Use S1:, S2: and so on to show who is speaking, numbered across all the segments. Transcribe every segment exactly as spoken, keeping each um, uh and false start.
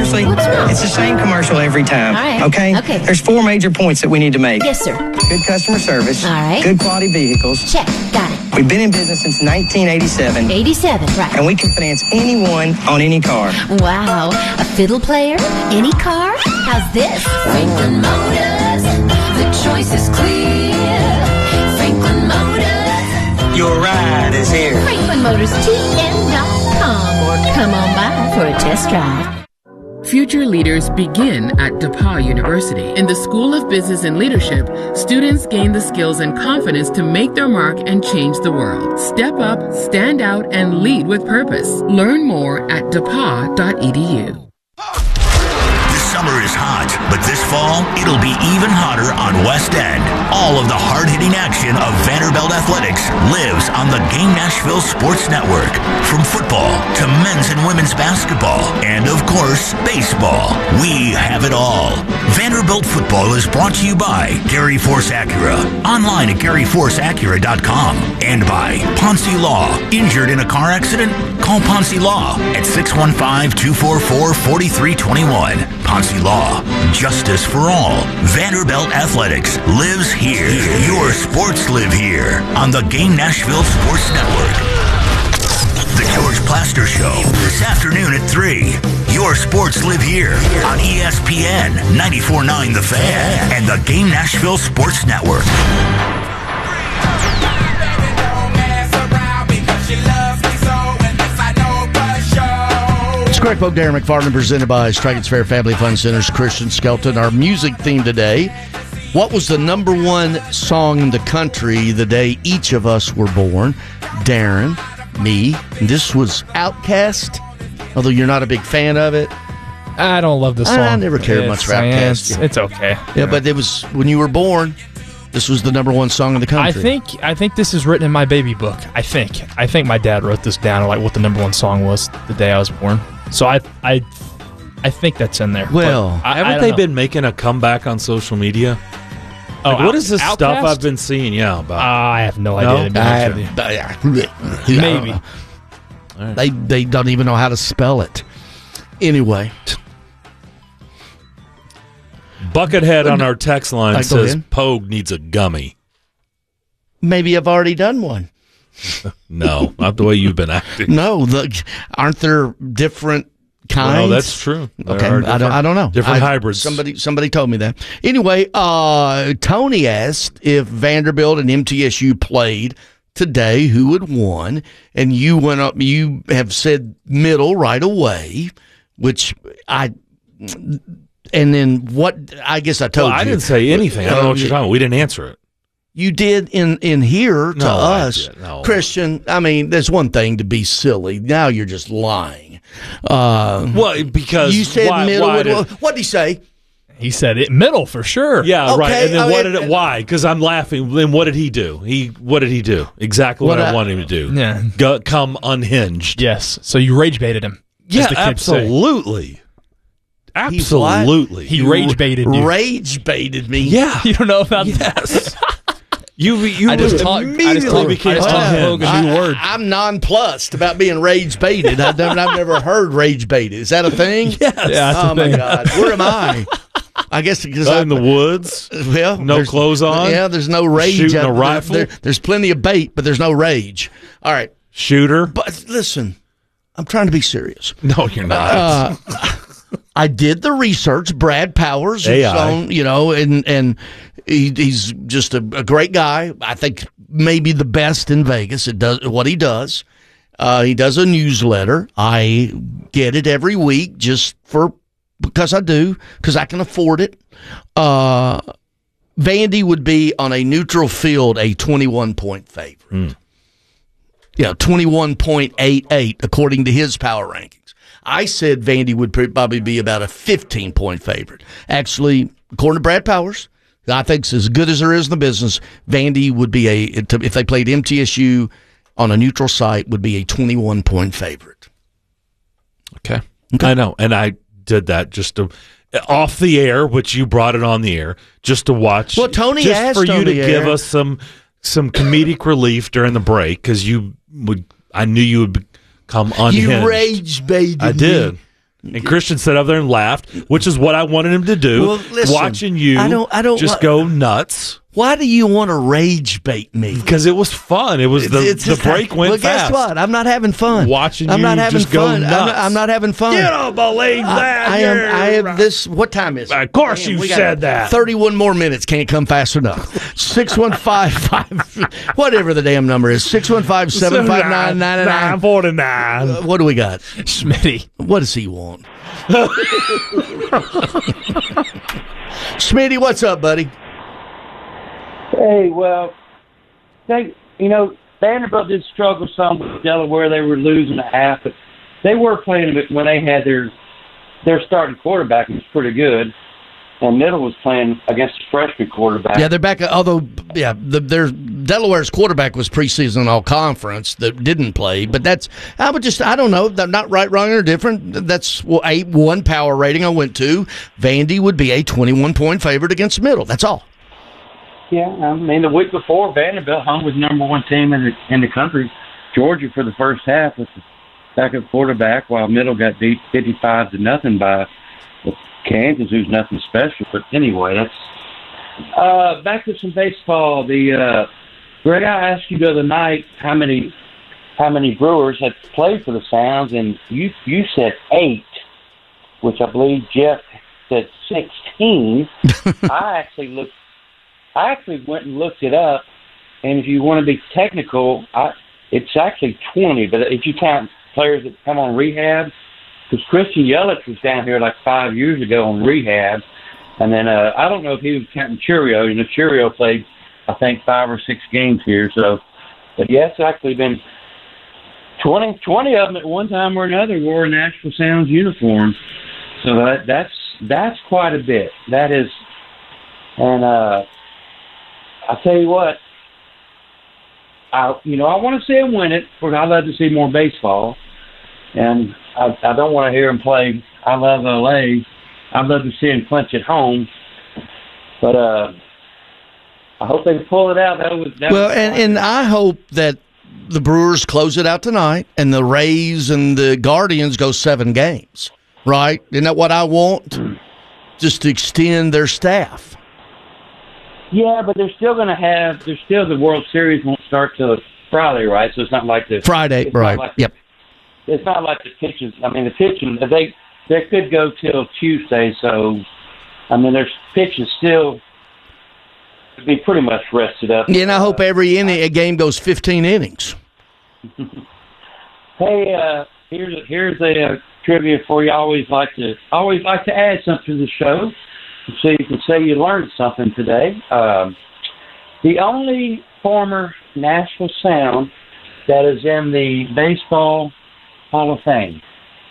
S1: Ashley,
S2: What's wrong?
S1: it's the same commercial every time.
S2: All right.
S1: Okay?
S2: Okay.
S1: There's four major points that we need to make.
S2: Yes, sir.
S1: Good customer service.
S2: All right.
S1: Good quality vehicles.
S2: Check. Got it.
S1: We've been in business since nineteen eighty-seven.
S2: eighty-seven, right.
S1: And we can finance anyone on any car.
S2: Wow. A fiddle player? Any car? How's this? Franklin Motors. The choice is clear. Franklin Motors.
S1: Your ride is here.
S2: Franklin Motors T N dot com or come on by for a test drive.
S3: Future leaders begin at DePauw University. In the School of Business and Leadership, students gain the skills and confidence to make their mark and change the world. Step up, stand out, and lead with purpose. Learn more at depaw dot e d u.
S4: This summer is hot, but this fall, it'll be even hotter on West End. All of the hard-hitting action of Vanderbilt Athletics lives on the Game Nashville Sports Network. From football to men's and women's basketball, and of course, baseball. We have it all. Vanderbilt football is brought to you by Gary Force Acura. Online at gary force acura dot com. And by Ponce Law. Injured in a car accident? Call Ponce Law at six one five, two four four, four three two one. Ponce Law. Justice for all. Vanderbilt Athletics lives here. Your sports live here on the Game Nashville Sports Network. The George Plaster Show this afternoon at three. Your sports live here on E S P N ninety-four point nine The Fan and the Game Nashville Sports Network.
S5: It's Greg Pope, Darren McFarland, presented by Strikens Fair Family Fun Center's Christian Skelton. Our music theme today: what was the number one song in the country the day each of us were born? Darren, me, and this was Outkast, although you're not a big fan of it.
S6: I don't love this song.
S5: I never cared
S6: it's,
S5: much for Outkast.
S6: It's, it's okay.
S5: Yeah, yeah, but it was when you were born. This was the number one song in the country.
S6: I think I think this is written in my baby book. I think I think my dad wrote this down, like what the number one song was the day I was born. So I I I think that's in there.
S5: Well,
S7: I, haven't I they know. been making a comeback on social media?
S6: Oh,
S7: like, what is this
S6: Outkast?
S7: stuff I've been seeing? Yeah, about.
S6: Uh, I have no,
S7: no?
S6: idea. To be honest with you. Maybe
S5: right. they they don't even know how to spell it. Anyway.
S7: Buckethead on our text line
S5: right,
S7: says Pogue needs a gummy.
S5: Maybe I've already done one.
S7: No, not the way you've been acting.
S5: No, the, aren't there different kinds?
S7: Well, that's true. There
S5: okay, I don't, I don't know.
S7: Different
S5: I,
S7: hybrids.
S5: Somebody somebody told me that. Anyway, uh, Tony asked if Vanderbilt and M T S U played today, who would won? And you went up. You have said middle right away, which I. And then what? I guess I told
S7: well,
S5: you.
S7: I didn't say anything. I don't know what you're talking about. We didn't answer it.
S5: You did in, in here to
S7: no,
S5: us.
S7: I no.
S5: Christian, I mean, there's one thing to be silly. Now you're just lying. Uh,
S7: well, because
S5: you said
S7: why,
S5: middle.
S7: why
S5: What
S7: did,
S5: did he say?
S6: He said it middle for sure.
S7: Yeah,
S5: okay,
S7: right. And then
S5: I
S7: what
S5: mean,
S7: did it? Why? Because I'm laughing. Then what did he do? He what did he do? Exactly what, what I, I wanted him to do.
S6: Yeah,
S7: Go, come unhinged.
S6: Yes. So you rage baited him.
S7: Yeah, absolutely.
S6: Say.
S7: Absolutely.
S6: He rage baited you.
S5: Rage baited me.
S7: Yeah.
S6: You don't know about
S7: yes. You you
S6: I just talk,
S7: immediately
S6: I just talk,
S7: became
S6: I just taught Hogue a new word.
S5: I, I'm nonplussed about being rage baited. I've never, I've never heard rage baited. Is that a thing?
S7: Yes.
S6: Yeah,
S5: oh my God. Where am I? I guess because
S7: uh,
S5: I'm
S7: in the woods.
S5: Well,
S7: no clothes on.
S5: Yeah, there's no rage.
S7: Shooting
S5: out
S7: a rifle.
S5: There, there, there's plenty of bait, but there's no rage. All right,
S7: shooter.
S5: But listen, I'm trying to be serious.
S7: No, you're not.
S5: Uh, I did the research. Brad Powers,
S7: A I.
S5: on, you know, and and he, he's just a, a great guy. I think maybe the best in Vegas. It does what he does. Uh, he does a newsletter. I get it every week just for because I do because I can afford it. Uh, Vandy would be on a neutral field a twenty-one point favorite.
S7: Mm.
S5: Yeah, twenty-one point eight eight according to his power rankings. I said Vandy would probably be about a fifteen point favorite. Actually, according to Brad Powers, I think it's as good as there is in the business. Vandy would be a, if they played M T S U on a neutral site, would be a twenty-one point favorite.
S7: Okay. okay. I know. And I did that just to, off the air, which you brought it on the air, just to watch.
S5: Well, Tony
S7: just
S5: asked
S7: for you
S5: on
S7: to
S5: the
S7: give
S5: air.
S7: us some some comedic relief during the break because you would, I knew you would become unhinged.
S5: You rage baited
S7: I did.
S5: me.
S7: And Christian sat up there and laughed, which is what I wanted him to do.
S5: Well, listen,
S7: watching you
S5: I don't, I don't
S7: just
S5: wa-
S7: go nuts.
S5: Why do you want to rage bait me?
S7: Because it was fun. It was the,
S5: It's
S7: the
S5: just
S7: break
S5: not-
S7: went
S5: well,
S7: fast.
S5: guess what? I'm not having fun.
S7: Watching
S5: I'm
S7: you
S5: not having
S7: just go
S5: fun. I'm
S7: nuts.
S5: not, I'm not having fun.
S7: You don't believe that.
S5: I, I am.
S7: You're
S5: I am
S7: right.
S5: this. What time is it?
S7: Of course you
S5: we got
S7: said that.
S5: Thirty-one more minutes can't come fast enough. Six one five five, whatever the damn number is. Six one five seven five nine nine nine
S7: forty nine.
S5: What do we got?
S6: Smitty.
S5: What does he want? Smitty, what's up, buddy?
S8: Hey, well, they, you know, Vanderbilt did struggle some with Delaware. They were losing a half, but they were playing a bit when they had their their starting quarterback was pretty good, and Middle was playing against a freshman quarterback.
S5: Yeah, they're back. Although, yeah, the, their Delaware's quarterback was preseason all conference that didn't play. But that's I would just I don't know. They're not right, wrong, or different. That's a one power rating I went to. Vandy would be a twenty-one point favorite against Middle. That's all.
S8: Yeah, I mean, the week before, Vanderbilt hung with number one team in the in the country, Georgia, for the first half with the backup quarterback, while Middle got beat fifty-five to nothing by Kansas, who's nothing special. But anyway, that's uh, back to some baseball. The uh, Greg, I asked you the other night how many how many Brewers had played for the Sounds, and you you said eight, which I believe Jeff said sixteen. I actually looked. I actually went and looked it up, and if you want to be technical, I, it's actually twenty. But if you count players that come on rehab, because Christian Yelich was down here like five years ago on rehab, and then uh, I don't know if he was counting Churio. You know, Churio played, I think, five or six games here. So, but yeah, it's actually been twenty, twenty of them at one time or another wore a Nashville Sounds uniform. So that that's that's quite a bit. That is, and uh. I'll tell you what, I you know I want to see him win it, because I love to see more baseball, and I, I don't want to hear him play I love L A. I'd love to see him clinch at home, but uh, I hope they pull it out. That was that
S5: Well,
S8: was
S5: and, and I hope that the Brewers close it out tonight, and the Rays and the Guardians go seven games. Right? Isn't that what I want? Just to extend their staff.
S8: Yeah, but they're still going to have. They're still the World Series won't start till Friday, right? So it's not like the
S5: Friday,
S8: it's not
S5: right?
S8: like the-
S5: Yep.
S8: It's not like the pitches. I mean, the pitching they they could go till Tuesday. So, I mean, there's pitching still to be pretty much rested up.
S5: Yeah, and I hope every inning a game goes fifteen innings.
S8: Hey, uh, here's a, here's a uh, trivia for you. I always like to always like to add something to the show, so you can say you learned something today. Um, the only former Nashville Sound that is in the Baseball Hall of Fame,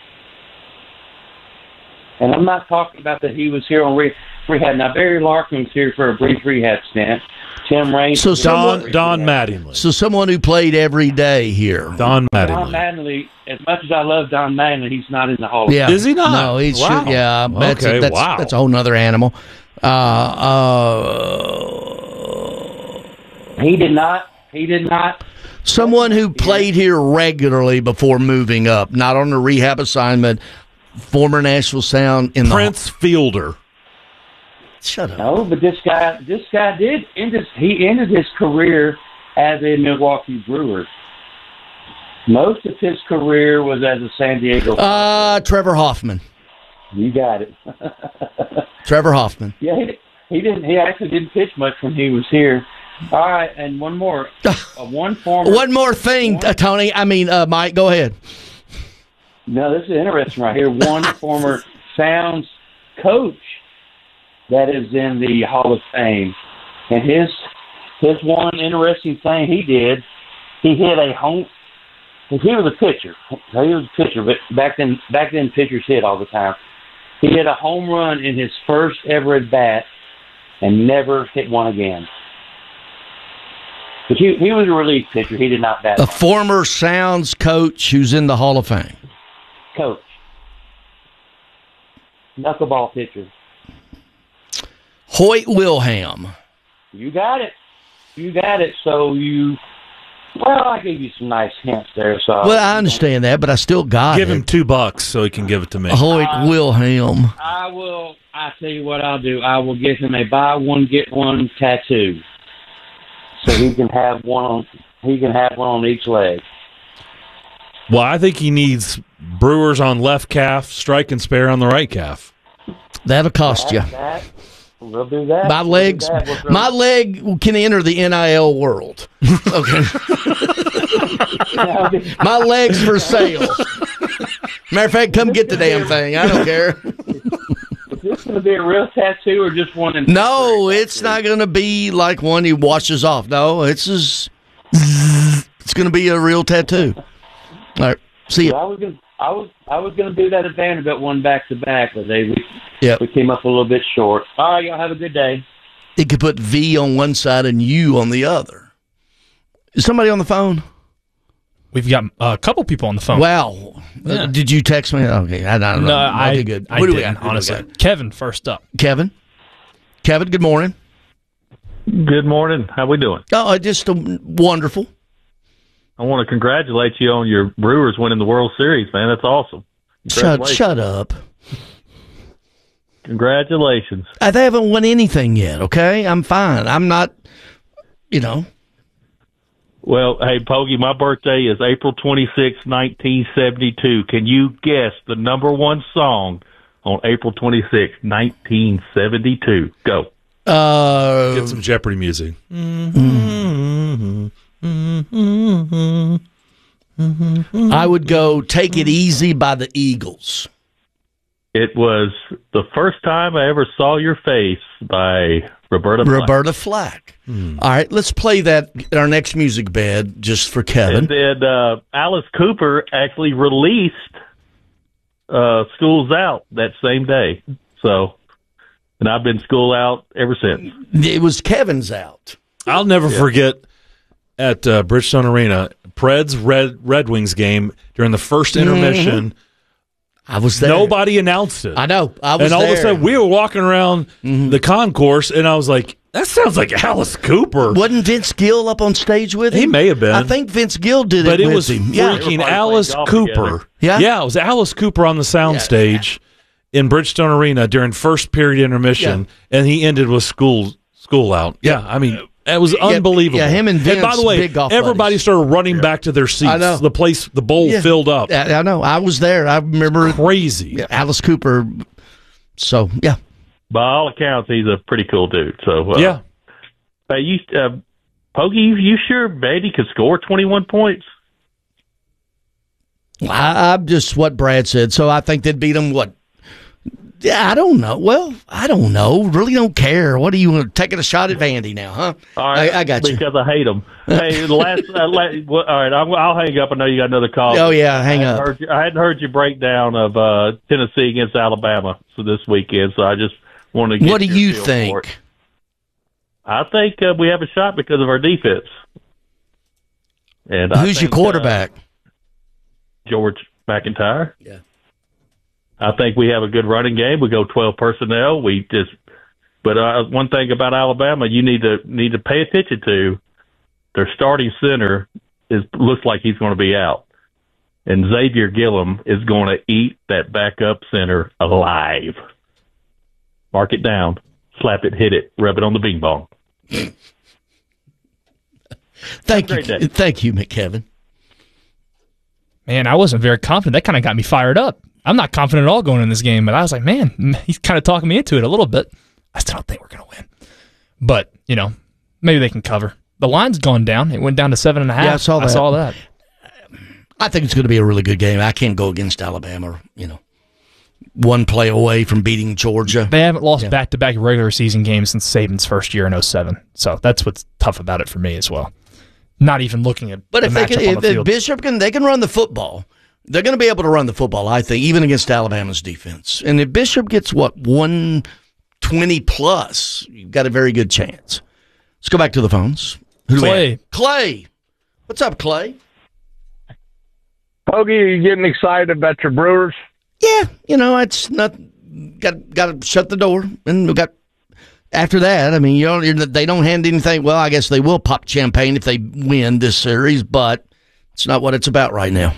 S8: and I'm not talking about that he was here on re- rehab. Now, Barry Larkin was here for a brief rehab stint. Tim Raines.
S5: So
S8: was here for a
S7: Don
S8: brief
S7: Don
S8: rehab.
S7: Mattingly.
S5: So someone who played every day here.
S7: Don
S8: Don
S7: Mattingly.
S8: Mattingly, as much as I love Don Mattingly, he's not in the Hall of
S5: Yeah.
S8: Fame.
S7: Is he not?
S5: No, he's
S7: Wow.
S5: should, yeah. That's,
S7: Okay,
S5: a, that's,
S7: wow.
S5: that's a whole nother animal. Uh, uh,
S8: He did not. He did not.
S5: someone who played here regularly before moving up, not on a rehab assignment. Former Nashville Sound in
S7: Prince Fielder.
S5: the. Shut up.
S8: No, but this guy, this guy did end his, he ended his career as a Milwaukee Brewer. Most of his career was as a San Diego.
S5: Uh, Trevor Hoffman.
S8: You got it.
S5: Trevor Hoffman.
S8: Yeah, he, he didn't. He actually didn't pitch much when he was here. All right, and one more. Uh, one former.
S5: One more thing, uh, Tony. I mean, uh, Mike, go ahead.
S8: No, this is interesting right here. One former Sounds coach that is in the Hall of Fame, and his his one interesting thing he did, he hit a home. He was a pitcher. He was a pitcher, but back then, back then pitchers hit all the time. He hit a home run in his first ever at bat, and never hit one again. But he he was a relief pitcher. He did not bat.
S5: A
S8: much.
S5: former Sounds coach who's in the Hall of Fame.
S8: Coach, knuckleball pitcher.
S5: Hoyt Wilhelm.
S8: You got it. You got it. So you Well, I gave you some nice hints there. So
S5: Well, I understand that, but I still got
S7: Give
S5: it.
S7: him two bucks so he can give it to me.
S5: Hoyt Wilhelm.
S8: I will. I tell you what I'll do. I will give him a buy one get one tattoo, so he can have one on. He can have one on each leg.
S7: Well, I think he needs Brewers on left calf, strike and spare on the right calf.
S5: That'll cost you.
S8: That, that, we'll do that.
S5: My
S8: We'll do
S5: legs,
S8: that. We'll throw-
S5: my leg can enter the N I L world. Okay, my legs for sale. Matter of fact, come get the damn thing. I don't care.
S8: Is this going to be a real tattoo or just one? In
S5: No, it's not going to be like one he washes off. No, it's just, it's going to be a real tattoo. All right, see
S8: I
S5: ya.
S8: was going. I was. I was going to do that at Vanderbilt one back to back, but they we,
S5: Yep.
S8: we came up a little bit short. All right, y'all have a good day.
S5: It could put V on one side and U on the other. Is somebody on the phone?
S6: We've got uh, a couple people on the phone.
S5: Wow. Uh, did you text me? Okay, I don't know.
S6: no, I,
S5: okay, good.
S6: I
S5: What do we
S6: didn't,
S5: got? Who do we
S6: honestly.
S5: got?
S6: Kevin, first up.
S5: Kevin? Kevin, good morning.
S9: Good morning. How we doing?
S5: Oh, uh, just uh, wonderful.
S9: I want to congratulate you on your Brewers winning the World Series, man. That's awesome.
S5: Shut,
S9: Congratulations.
S5: shut up.
S9: Congratulations.
S5: Uh, they haven't won anything yet, okay? I'm fine. I'm not, you know.
S9: Well, hey, Pogie, my birthday is April twenty-sixth, nineteen seventy-two. Can you guess the number one song on April twenty-sixth, nineteen seventy-two? Go.
S5: Uh,
S7: Get some Jeopardy music.
S5: I would go Take It Easy by the Eagles.
S9: It was The First Time I Ever Saw Your Face by Roberta Flack.
S5: Roberta Flack. All right, let's play that in our next music bed just for Kevin.
S9: And then uh, Alice Cooper actually released uh, School's Out that same day. So, and I've been School Out ever since.
S5: It was Kevin's out.
S7: I'll never forget at uh, Bridgestone Arena, Preds Red Red Wings game during the first intermission.
S5: I was there.
S7: Nobody announced it.
S5: I know. I was
S7: and all
S5: there.
S7: of a sudden, we were walking around the concourse, and I was like, that sounds like Alice Cooper.
S5: Wasn't Vince Gill up on stage with him?
S7: He may have been.
S5: I think Vince Gill did it
S7: But it
S5: with
S7: was
S5: him. Yeah.
S7: freaking
S9: Everybody
S7: Alice
S9: played golf
S7: Cooper.
S9: together.
S5: Yeah?
S7: Yeah, it was Alice Cooper on the soundstage in Bridgestone Arena during first period intermission, and he ended with school school out. Yeah, I mean, it was unbelievable.
S5: yeah, him and Vince,
S7: by the way,
S5: big golf
S7: everybody
S5: buddies.
S7: started running back to their seats.
S5: I know.
S7: The place, the bowl
S5: Yeah.
S7: filled up.
S5: I, I know. I was there. I remember it.
S7: Crazy.
S5: Yeah, Alice Cooper. So, yeah.
S9: By all accounts, he's a pretty cool dude. So, uh,
S7: Yeah.
S9: Hey, you, uh, Pogie, you, you sure Beatty could score twenty-one points?
S5: I, I'm just what Brad said. So I think they'd beat him, what? Yeah, I don't know. Well, I don't know. Really don't care. What are you taking a shot at Vandy now, huh?
S9: All right,
S5: I, I got you.
S9: because I hate him. Hey, the last, uh, la- well, all right, I'll, I'll hang up. I know you got another call.
S5: Oh, yeah, hang
S9: I hadn't
S5: up.
S9: Heard you, I hadn't heard your breakdown of uh, Tennessee against Alabama so this weekend, so I just wanted to get
S5: What do
S9: your
S5: you
S9: feel for
S5: think?
S9: it. I think uh, we have a shot because of our defense. And I
S5: Who's your
S9: think, uh,
S5: quarterback?
S9: George McIntyre.
S5: Yeah.
S9: I think we have a good running game. We go twelve personnel. We just, but uh, one thing about Alabama, you need to need to pay attention to. Their starting center is looks like he's going to be out, and Xavier Gillum is going to eat that backup center alive. Mark it down, slap it, hit it, rub it on the bing bong.
S5: Thank you.
S9: Great day.
S5: Thank you, McKevin.
S6: Man, I wasn't very confident. That kind of got me fired up. I'm not confident at all going in this game, but I was like, man, he's kind of talking me into it a little bit. I still don't think we're going to win. But, you know, maybe they can cover. The line's gone down. It went down to seven and a half.
S5: Yeah, I saw that.
S6: I saw that.
S5: I think it's going to be a really good game. I can't go against Alabama, you know, one play away from beating Georgia.
S6: They haven't lost
S5: Yeah.
S6: back-to-back regular season games since Saban's first year in oh seven. So that's what's tough about it for me as well. Not even looking at
S5: But
S6: the
S5: if they
S6: matchup
S5: can,
S6: on
S5: if,
S6: the
S5: if
S6: field.
S5: Bishop can, they can run the football. They're going to be able to run the football, I think, even against Alabama's defense. And if Bishop gets, what, one twenty plus, you've got a very good chance. Let's go back to the phones. Who do we
S6: Clay.
S5: have? Clay. What's up, Clay?
S10: Pogie, are you getting excited about your Brewers?
S5: Yeah, you know, it's not got got to shut the door, and we got after that, I mean, you know, they don't hand anything. Well, I guess they will pop champagne if they win this series, but it's not what it's about right now.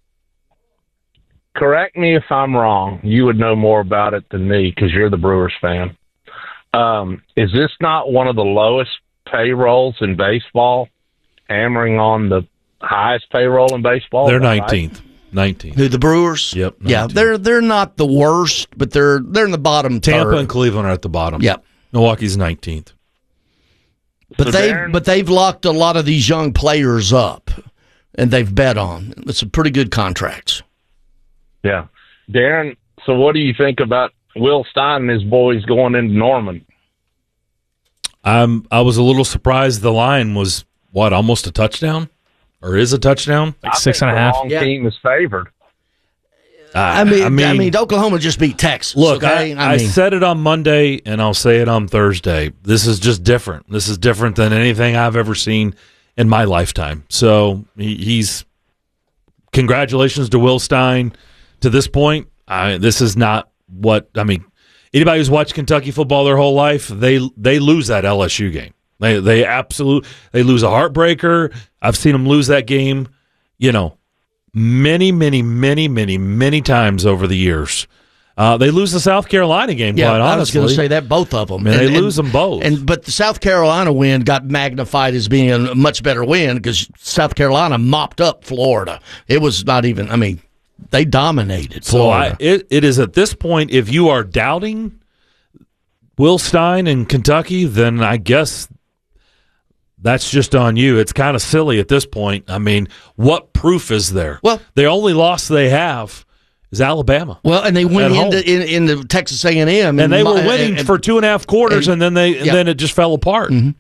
S10: Correct me if I'm wrong. You would know more about it than me because you're the Brewers fan. Um, is this not one of the lowest payrolls in baseball, hammering on the highest payroll in baseball?
S7: They're nineteenth. nineteenth.
S5: Who, the Brewers?
S7: Yep.
S5: Yeah, they're they're not the worst, but they're they're in the bottom
S7: Tampa
S5: third.
S7: and Cleveland are at the bottom.
S5: Yep.
S7: Milwaukee's nineteenth.
S5: But
S10: So
S5: they've
S10: Darren-
S5: but they've locked a lot of these young players up, and they've bet on. It's some pretty good contracts.
S10: Yeah. Darren, so what do you think about Will Stein and his boys going into Norman?
S7: I'm I was a little surprised the line was what, almost a touchdown? Or is a touchdown?
S6: Like six and a half.
S10: The wrong
S5: Yeah.
S10: team is favored.
S5: I mean, I mean, Oklahoma just beat Texas.
S7: Look,
S5: okay?
S7: I, I,
S5: mean,
S7: said it on Monday, and I'll say it on Thursday. This is just different. This is different than anything I've ever seen in my lifetime. So he, he's congratulations to Will Stein. To this point, I, this is not what I mean. Anybody who's watched Kentucky football their whole life, they they lose that L S U game. They they absolute they lose a heartbreaker. I've seen them lose that game. You know. Many, many, many, many, many times over the years. Uh, they lose the South Carolina game,
S5: yeah,
S7: quite honestly.
S5: I was going to say that, both of them.
S7: I mean,
S5: and,
S7: they
S5: and,
S7: lose them both.
S5: And But the South Carolina win got magnified as being a much better win because South Carolina mopped up Florida. It was not even, I mean, they dominated
S7: So I,
S5: Florida.
S7: it, it is at this point, if you are doubting Will Stein in Kentucky, then I guess that's just on you. It's kind of silly at this point. I mean, what proof is there?
S5: Well,
S7: the only loss they have is Alabama.
S5: Well, and they went
S7: At
S5: into in, into Texas A and M,
S7: and they were winning
S5: and,
S7: for two and a half quarters, and, and then they and
S5: yeah.
S7: then it just fell apart.
S5: Mm-hmm.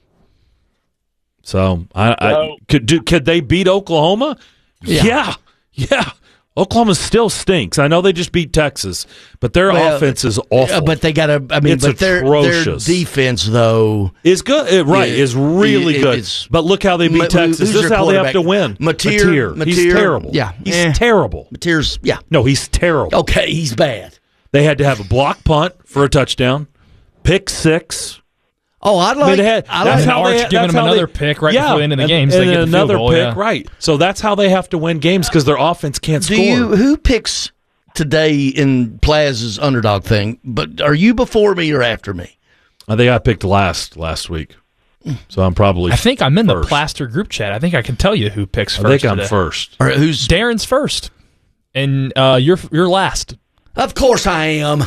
S7: So, I, I
S10: So-
S7: could do, could they beat Oklahoma?
S5: Yeah.
S7: yeah, yeah. Oklahoma still stinks. I know they just beat Texas, but their
S5: Well,
S7: offense is awful.
S5: Uh, but they got to. I mean,
S7: It's
S5: but their, their
S7: atrocious.
S5: defense though
S7: is good. It, right,
S5: Yeah,
S7: is really
S5: it-
S7: good.
S5: it's-
S7: But look how they beat
S5: Ma-
S7: Texas.
S5: who's
S7: This is
S5: your
S7: how they have to win.
S5: quarterback? Mateer,
S7: Mateer. He's
S5: Mateer,
S7: terrible.
S5: yeah.
S7: he's
S5: Eh.
S7: terrible.
S5: Mateer's, yeah.
S7: No, he's terrible.
S5: Okay, he's bad.
S7: They had to have a block punt for a touchdown, pick six.
S5: Oh, I'd
S7: I mean,
S5: like.
S7: they had,
S5: I
S7: that's
S5: like
S7: how
S6: Arch
S7: they,
S6: giving
S7: that's
S6: them
S7: how
S6: another
S7: they,
S6: pick right
S7: yeah,
S6: before the end of the
S7: and,
S6: game, so
S7: and
S6: they get the field
S7: another
S6: goal,
S7: pick,
S6: yeah.
S7: right? So that's how they have to win games because their offense can't
S5: Do
S7: score.
S5: you who picks today in Plaz's underdog thing? But are you before me or after me?
S7: I think I picked last last week, so I'm probably.
S6: I think I'm in the
S7: first.
S6: Plaster group chat. I think I can tell you who picks
S7: I
S6: first.
S7: think I'm
S6: today.
S7: first.
S5: Or who's?
S6: Darren's first, and uh, you're you're last.
S5: Of course I am.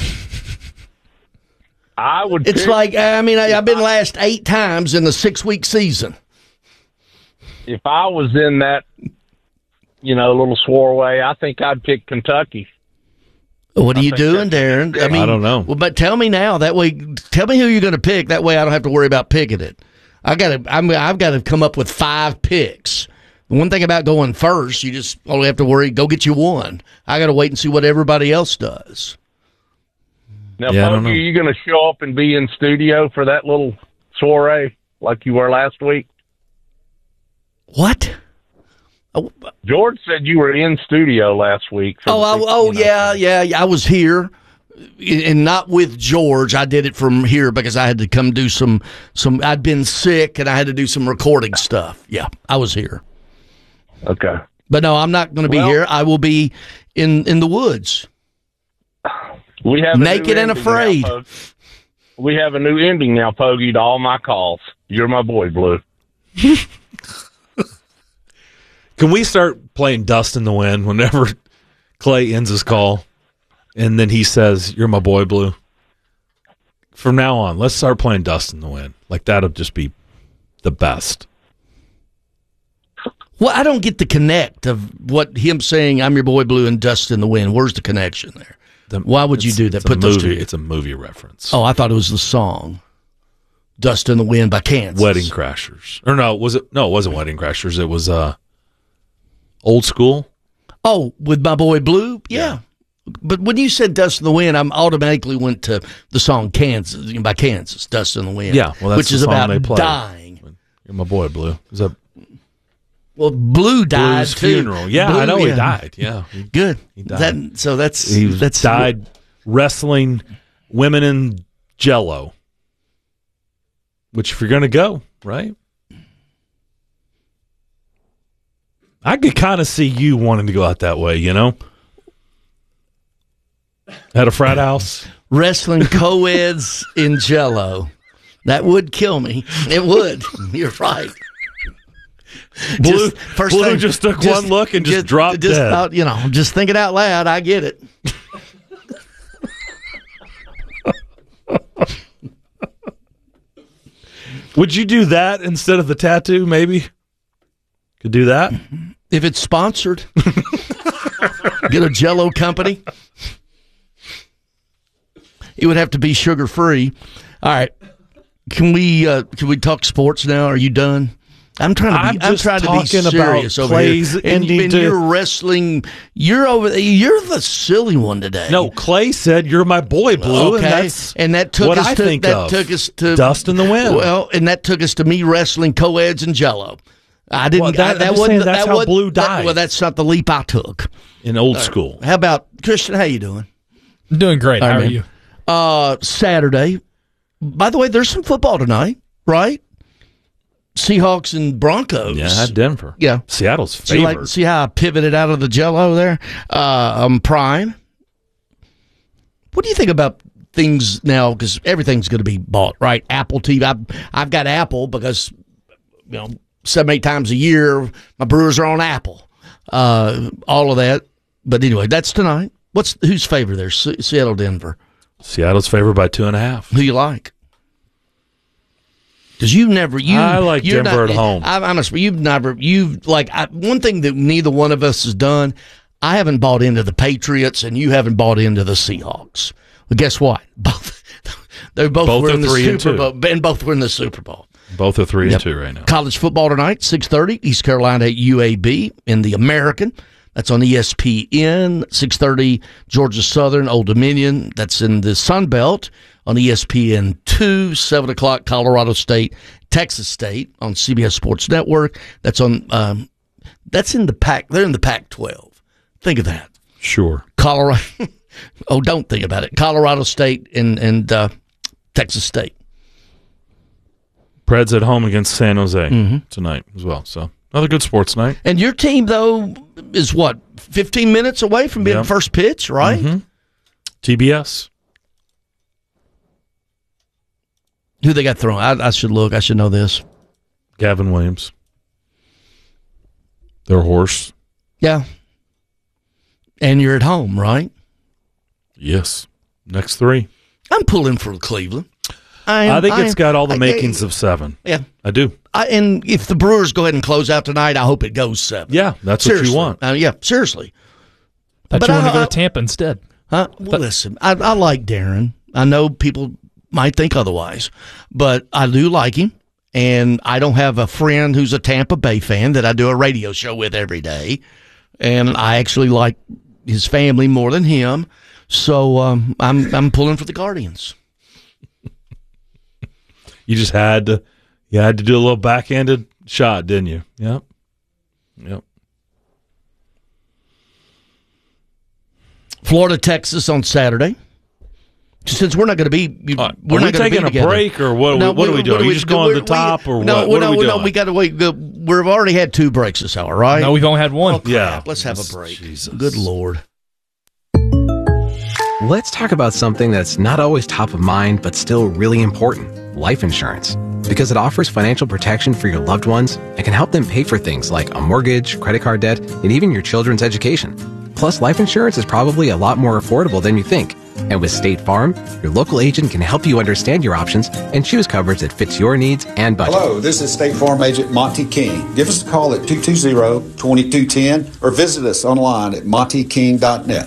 S10: I would.
S5: It's
S10: pick,
S5: like I mean I, I've been last eight times in the six week season.
S10: if I was in that, you know, little swore way, I think I'd pick Kentucky.
S5: What are
S10: I
S5: you
S10: think
S5: doing,
S10: that's-
S5: Darren? I mean,
S7: I don't know.
S5: Well, but tell me now. That way, tell me who you're going to pick. That way, I don't have to worry about picking it. I got to. I'm. I've got to come up with five picks. The one thing about going first, you just only have to worry. Go get you one. I got to wait and see what everybody else does.
S10: Now,
S7: Yeah, I don't know.
S10: Pokey, are you going to show up and be in studio for that little soiree like you were last week?
S5: What? Oh,
S10: George said you were in studio last week. for
S5: oh,
S10: the
S5: I,
S10: six-
S5: oh
S10: you know,
S5: yeah, yeah, yeah. I was here, and not with George. I did it from here because I had to come do some. Some. I'd been sick, and I had to do some recording stuff. Yeah, I was here.
S10: Okay.
S5: But no, I'm not going to be
S10: Well-
S5: here. I will be in in the woods.
S10: We have a
S5: Naked
S10: new
S5: and
S10: ending
S5: afraid.
S10: now, Pog- we have a new ending now, Pogey, to all my calls. You're my boy, Blue.
S7: Can we start playing Dust in the Wind whenever Clay ends his call, and then he says, "You're my boy, Blue"? From now on, let's start playing Dust in the Wind. Like that'll just be the best.
S5: Well, I don't get the connect of what him saying "I'm your boy Blue" and "Dust in the Wind." Where's the connection there?
S7: The-
S5: Why would you
S7: it's-
S5: do that?
S7: it's a
S5: Put those
S7: movie.
S5: two.
S7: It's a movie reference.
S5: Oh, I thought it was the song "Dust in the Wind" by Kansas.
S7: Wedding Crashers. Or no, was it? No, it wasn't Wedding Crashers. It was uh, Old School.
S5: Oh, with my boy Blue. Yeah. But when you said "Dust in the Wind," I automatically went to the song "Kansas" by Kansas, "Dust in the Wind."
S7: Yeah, well, that's
S5: which
S7: the
S5: is
S7: song
S5: about
S7: they play.
S5: dying.
S7: You're my boy, Blue. Is that
S5: Well, Blue died
S7: Blue's
S5: too.
S7: funeral? Yeah,
S5: Blue,
S7: I know he died. Yeah, he,
S5: Good.
S7: he died.
S5: That, so that's
S7: he
S5: that's
S7: died wrestling women in Jello. Which, if you're going to go, right? I could kind of see you wanting to go out that way, you know? At a frat house.
S5: Wrestling co-eds in Jell-O. That would kill me. It would. You're right.
S7: Blue
S5: just, first
S7: Blue
S5: thing,
S7: just took one look and just, just dropped
S5: just
S7: dead.
S5: Out, you know, just thinking out loud, I get it.
S7: Would you do that instead of the tattoo, maybe? Could do that?
S5: If it's sponsored. Get a Jell-O company. It would have to be sugar-free. All right. Can we uh, can we talk sports now? Are you done? I'm trying to be.
S7: I'm,
S5: I'm trying to be serious over
S7: Clay's
S5: here. And, and
S7: to...
S5: you're wrestling. You're over. You're the silly one today.
S7: No, Clay said you're my boy, Blue.
S5: Okay,
S7: and, that's
S5: and that took
S7: what
S5: us
S7: I
S5: to
S7: think
S5: that
S7: of.
S5: took us to
S7: Dust in the Wind.
S5: Well, and that took us to me wrestling co-eds and Jell-O. I didn't.
S7: Well, that,
S5: I, that
S7: I'm
S5: wasn't.
S7: that's
S5: that
S7: how
S5: wasn't,
S7: Blue died.
S5: That, well, that's not the leap I took
S7: in old
S5: right.
S7: school.
S5: How about Christian? How you doing?
S6: I'm doing great.
S5: All
S6: How
S5: right,
S6: are you?
S5: Uh, Saturday. By the way, there's some football tonight, right? Seahawks and Broncos.
S7: Yeah, Denver.
S5: Yeah.
S7: Seattle's
S5: See, like,
S7: favored.
S5: see how I pivoted out of the Jell-O there? Uh, um, Prime. What do you think about things now? Because everything's going to be bought, right? Apple T V. I've, I've got Apple because, you know, seven, eight times a year, my Brewers are on Apple. Uh, all of that. But anyway, that's tonight. What's who's favorite there? Se- Seattle, Denver.
S7: Seattle's favored by two and a half.
S5: Who you like? Because you never, you.
S7: I like
S5: you're
S7: Denver
S5: not,
S7: at home.
S5: I, I'm a, you've never, you've like I, one thing that neither one of us has done. I haven't bought into the Patriots, and you haven't bought into the Seahawks. Well, guess what? Both they both,
S7: Both
S5: were
S7: are
S5: in the
S7: three and
S5: Super
S7: two.
S5: Bowl, and both were in the Super Bowl.
S7: Both are three
S5: Yep.
S7: and two right now.
S5: College football tonight, six thirty. East Carolina at U A B in the American. That's on E S P N. six thirty, Georgia Southern, Old Dominion. That's in the Sun Belt on E S P N two. seven o'clock, Colorado State, Texas State on C B S Sports Network. That's on. Um, that's in the Pac. They're in the Pac twelve. Think of that.
S7: Sure.
S5: Colorado. Oh, don't think about it. Colorado State and and uh, Texas State.
S7: Preds at home against San Jose
S5: Mm-hmm.
S7: tonight as well. So another good sports night.
S5: And your team, though, is what, fifteen minutes away from being
S7: Yep.
S5: first pitch, right?
S7: Mm-hmm. T B S.
S5: Who they got thrown? I, I should look. I should know this.
S7: Gavin Williams. Their horse.
S5: Yeah. And you're at home, right?
S7: Yes. Next three.
S5: I'm pulling for Cleveland. I,
S7: I think
S5: I,
S7: it's got all the
S5: I,
S7: makings of seven.
S5: Yeah.
S7: I do.
S5: I, and if the Brewers go ahead and close out tonight, I hope it goes seven.
S7: Yeah, that's
S5: seriously.
S7: what you want.
S5: Uh, yeah, seriously.
S6: Thought
S5: But
S6: you want to
S5: I-
S6: go
S5: I-
S6: to Tampa instead.
S5: Huh? Well, listen, I, I like Darren. I know people might think otherwise, but I do like him. And I don't have a friend who's a Tampa Bay fan that I do a radio show with every day. And I actually like his family more than him. So um, I'm I'm pulling for the Guardians.
S7: You just had to you had to do a little backhanded shot, didn't you? Yep. Yep.
S5: Florida, Texas on Saturday. Since we're not going to be, you,
S7: Uh,
S5: we're
S7: are
S5: not
S7: we
S5: gonna
S7: taking
S5: be
S7: a
S5: together.
S7: break or what?
S5: No,
S7: what are we doing? Are you just going to the top or
S5: no,
S7: what? What
S5: no,
S7: are we doing?
S5: no, we got to wait. Go- We've already had two breaks this hour, right?
S6: No, we've only had one.
S5: Oh, crap.
S7: Yeah.
S5: Let's have a
S7: Jesus.
S5: break.
S7: Jesus.
S5: Good Lord.
S11: Let's talk about something that's not always top of mind, but still really important: life insurance. Because it offers financial protection for your loved ones and can help them pay for things like a mortgage, credit card debt, and even your children's education. Plus, life insurance is probably a lot more affordable than you think. And with State Farm, your local agent can help you understand your options and choose coverage that fits your needs and budget.
S12: Hello, this is State Farm Agent Monty King. Give us a call at two two zero, two two one zero or visit us online at monty king dot net.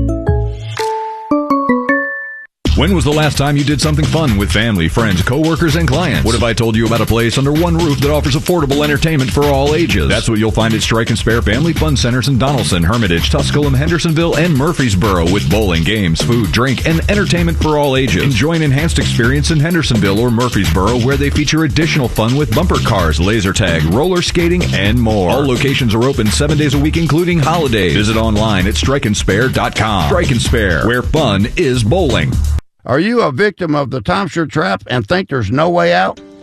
S13: When was the last time you did something fun with family, friends, coworkers, and clients? What if I told you about a place under one roof that offers affordable entertainment for all ages? That's what you'll find at Strike and Spare Family Fun Centers in Donaldson, Hermitage, Tusculum, Hendersonville, and Murfreesboro, with bowling, games, food, drink, and entertainment for all ages. Enjoy an enhanced experience in Hendersonville or Murfreesboro, where they feature additional fun with bumper cars, laser tag, roller skating, and more. All locations are open seven days a week, including holidays. Visit online at strike and spare dot com. Strike and Spare, where fun is bowling.
S14: Are you a victim of the timeshare trap and think there's no way out?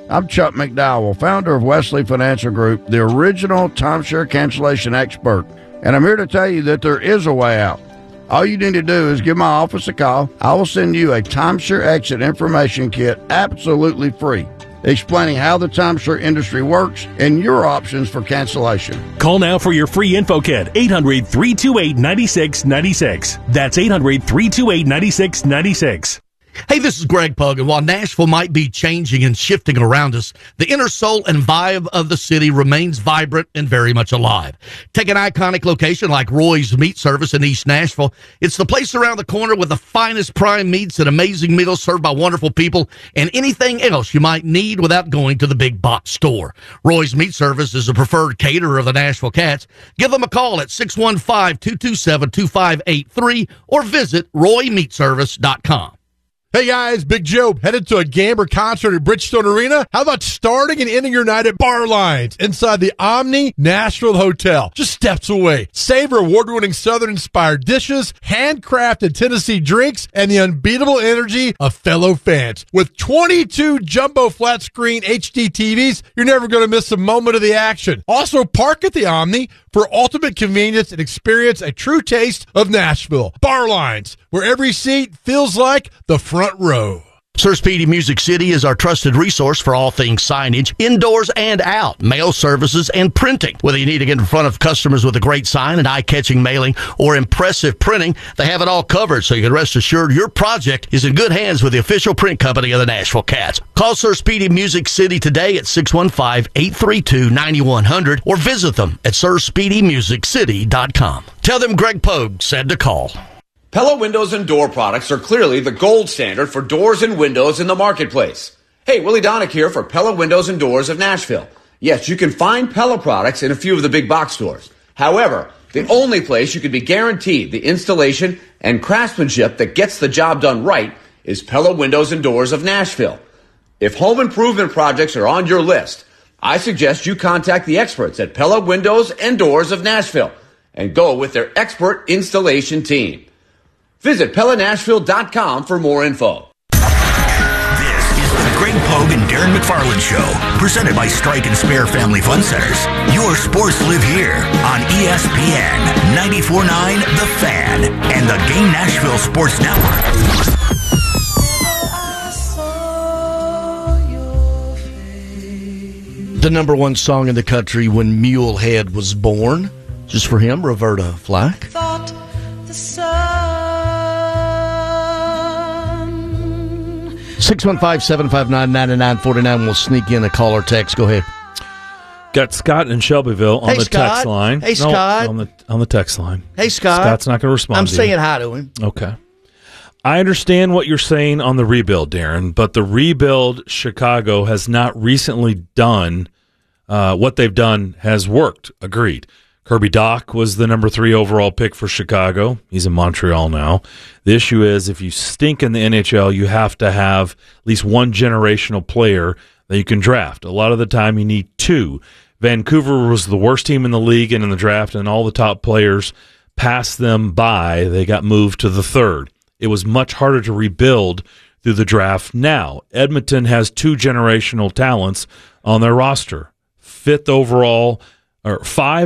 S14: I'm Chuck McDowell, founder of Wesley Financial Group, the original timeshare cancellation expert. And I'm here to tell you that there is a way out. All you need to do is give my office a call. I will send you a timeshare exit information kit absolutely free, explaining how the timeshare industry works and your options for cancellation.
S15: Call now for your free info kit, eight hundred, three two eight, nine six nine six. That's eight hundred, three two eight, nine six nine six.
S5: Hey, this is Greg Pug, and while Nashville might be changing and shifting around us, the inner soul and vibe of the city remains vibrant and very much alive. Take an iconic location like Roy's Meat Service in East Nashville. It's the place around the corner with the finest prime meats and amazing meals served by wonderful people and anything else you might need without going to the big box store. Roy's Meat Service is a preferred caterer of the Nashville Cats. Give them a call at six one five, two two seven, two five eight three or visit roy meat service dot com.
S16: Hey guys, Big Joe, headed to a game or concert at Bridgestone Arena? How about starting and ending your night at Bar Lines inside the Omni Nashville Hotel, just steps away? Savor award-winning Southern-inspired dishes, handcrafted Tennessee drinks, and the unbeatable energy of fellow fans. With twenty-two jumbo flat-screen H D T Vs, you're never going to miss a moment of the action. Also, park at the Omni for ultimate convenience and experience a true taste of Nashville. Bar Lines, where every seat feels like the front row.
S5: Sir Speedy Music City is our trusted resource for all things signage, indoors and out, mail services, and printing. Whether you need to get in front of customers with a great sign and eye-catching mailing or impressive printing, they have it all covered, so you can rest assured your project is in good hands with the official print company of the Nashville Cats. Call Sir Speedy Music City today at six one five, eight three two, nine one zero zero or visit them at sir speedy music city dot com. Tell them Greg Pogue said to call.
S17: Pella Windows and Door products are clearly the gold standard for doors and windows in the marketplace. Hey, Willie Donick here for Pella Windows and Doors of Nashville. Yes, you can find Pella products in a few of the big box stores. However, the only place you can be guaranteed the installation and craftsmanship that gets the job done right is Pella Windows and Doors of Nashville. If home improvement projects are on your list, I suggest you contact the experts at Pella Windows and Doors of Nashville and go with their expert installation team. Visit Pella Nashville dot com for more info.
S4: This is the Greg Pogue and Darren McFarland Show, presented by Strike and Spare Family Fun Centers. Your sports live here on E S P N, ninety-four point nine The Fan, and the Game Nashville Sports Network.
S5: The number one song in the country when Mulehead was born. Just for him, Roberta Flack.
S18: Thought the sun.
S5: six one five, seven five nine, nine nine four nine. We'll sneak in a call or text. Go ahead.
S7: Got Scott in Shelbyville on
S5: Hey,
S7: the
S5: Scott.
S7: text line.
S5: Hey,
S7: No,
S5: Scott.
S7: on the on the text line.
S5: Hey, Scott.
S7: Scott's not going to respond.
S5: I'm
S7: to
S5: saying
S7: you.
S5: hi to him.
S7: Okay. I understand what you're saying on the rebuild, Darren, but the rebuild Chicago has not recently done. Uh, what they've done has worked. Agreed. Kirby Doc was the number three overall pick for Chicago. He's in Montreal now. The issue is if you stink in the N H L, you have to have at least one generational player that you can draft. A lot of the time you need two. Vancouver was the worst team in the league and in the draft, and all the top players passed them by. They got moved to the third. It was much harder to rebuild through the draft now. Edmonton has two generational talents on their roster. Fifth overall, or five